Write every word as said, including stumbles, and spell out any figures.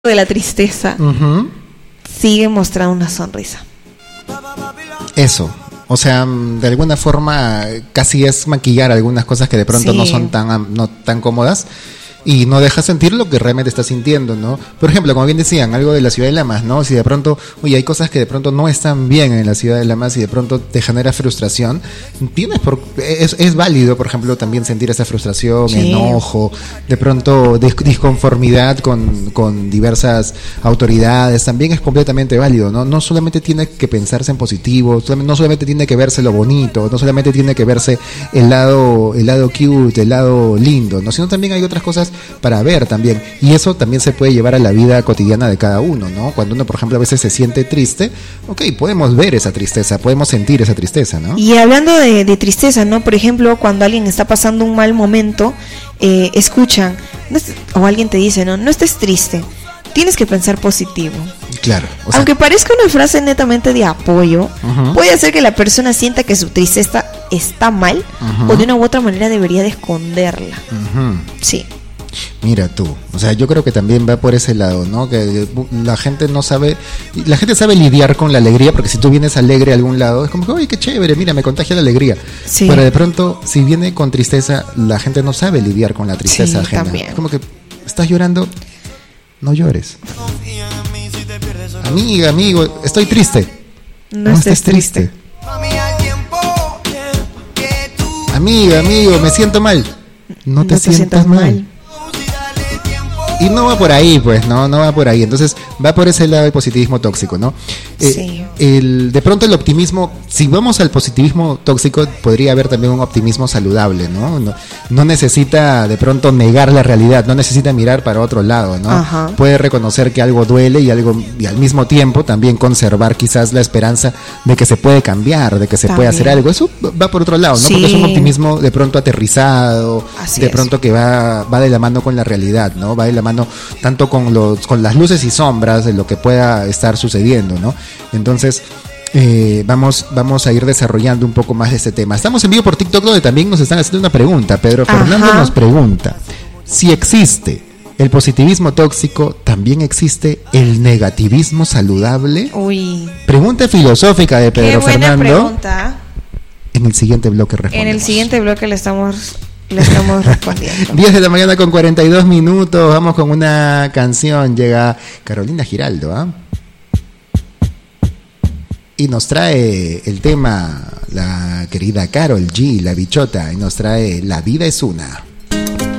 de la tristeza, uh-huh, sigue mostrando una sonrisa. Eso, o sea, de alguna forma casi es maquillar algunas cosas que de pronto sí. no son tan, no tan cómodas. Y no deja sentir lo que realmente está sintiendo, ¿no? Por ejemplo, como bien decían, algo de la Ciudad de Lamas, ¿no? Si de pronto, oye, hay cosas que de pronto no están bien en la Ciudad de Lamas y de pronto te genera frustración, tienes por, es, es válido, por ejemplo, también sentir esa frustración, sí. enojo, de pronto dis- disconformidad con, con diversas autoridades, también es completamente válido, ¿no? No solamente tiene que pensarse en positivo, no solamente tiene que verse lo bonito, no solamente tiene que verse el lado, el lado cute, el lado lindo, ¿no? Sino también hay otras cosas para ver también, y eso también se puede llevar a la vida cotidiana de cada uno, ¿no? Cuando uno, por ejemplo, a veces se siente triste, ok, podemos ver esa tristeza, podemos sentir esa tristeza, ¿no? Y hablando de, de tristeza, ¿no? Por ejemplo, cuando alguien está pasando un mal momento, eh, escuchan, no es, o alguien te dice, no, no estés triste, tienes que pensar positivo. Claro. O sea, aunque parezca una frase netamente de apoyo, uh-huh, puede hacer que la persona sienta que su tristeza está mal, uh-huh, o de una u otra manera debería de esconderla. Uh-huh. Sí. Mira tú, o sea, yo creo que también va por ese lado, ¿no? Que la gente no sabe, la gente sabe lidiar con la alegría, porque si tú vienes alegre a algún lado, es como que, oye, qué chévere, mira, me contagia la alegría. Sí. Pero de pronto, si viene con tristeza, la gente no sabe lidiar con la tristeza sí, ajena. También. Es como que, ¿estás llorando? No llores. Amiga, amigo, estoy triste. No, no estés triste. triste. Amiga, amigo, me siento mal. No te, no te sientas, sientas mal. mal. Y no va por ahí, pues, no, no va por ahí. Entonces, va por ese lado del positivismo tóxico, ¿no? Eh, sí. El, de pronto el optimismo, si vamos al positivismo tóxico, podría haber también un optimismo saludable, ¿no? No, no necesita de pronto negar la realidad, no necesita mirar para otro lado, ¿no? Ajá. Puede reconocer que algo duele y algo, y al mismo tiempo también conservar quizás la esperanza de que se puede cambiar, de que se también puede hacer algo. Eso va por otro lado, ¿no? Sí. Porque es un optimismo de pronto aterrizado, Así de es. pronto que va, va de la mano con la realidad, ¿no? Va de la mano tanto con los con las luces y sombras de lo que pueda estar sucediendo, ¿no? Entonces eh, vamos vamos a ir desarrollando un poco más de este tema. Estamos en vivo por TikTok, donde también nos están haciendo una pregunta. Pedro Ajá. Fernando nos pregunta si existe el positivismo tóxico, ¿también existe el negativismo saludable? Uy. Pregunta filosófica de Pedro Qué buena Fernando. Pregunta. En el siguiente bloque respondemos. En el siguiente bloque le estamos Le estamos respondiendo. diez de la mañana con cuarenta y dos minutos. Vamos con una canción. Llega Carolina Giraldo, ¿ah? ¿eh? Y nos trae el tema la querida Karol G, la bichota, y nos trae La vida es una.